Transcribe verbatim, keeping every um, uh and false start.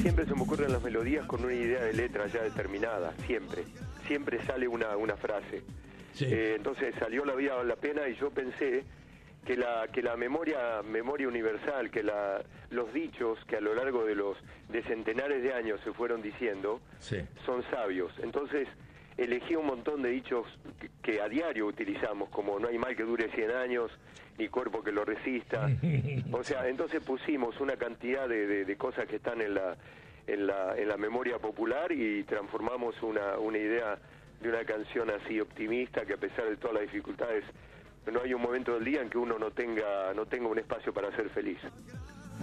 siempre se me ocurren las melodías con una idea de letra ya determinada, siempre. Siempre sale una, una frase. Sí. Eh, entonces salió La vida vale la pena y yo pensé que la que la memoria memoria universal, que la, los dichos que a lo largo de los de centenares de años se fueron diciendo, Sí. son sabios. Entonces elegí un montón de dichos que, que a diario utilizamos, como no hay mal que dure cien años, ni cuerpo que lo resista. O sea, entonces pusimos una cantidad de, de, de cosas que están en la, en la en la memoria popular y transformamos una, una idea de una canción así optimista, que a pesar de todas las dificultades, no hay un momento del día en que uno no tenga no tenga un espacio para ser feliz.